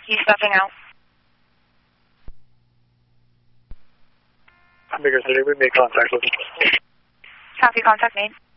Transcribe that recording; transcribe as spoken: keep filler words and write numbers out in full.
He's stepping out. Bigger City, we made contact with him. Copy, contact made.